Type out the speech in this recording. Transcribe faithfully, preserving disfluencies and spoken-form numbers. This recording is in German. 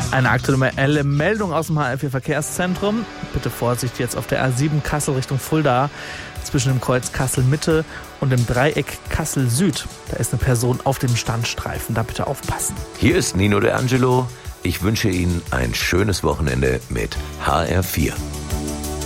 Eine aktuelle Meldung aus dem H R vier Verkehrszentrum. Bitte Vorsicht jetzt auf der A sieben Kassel Richtung Fulda. Zwischen dem Kreuz Kassel-Mitte und dem Dreieck Kassel-Süd. Da ist eine Person auf dem Standstreifen. Da bitte aufpassen. Hier ist Nino De Angelo. Ich wünsche Ihnen ein schönes Wochenende mit H R vier.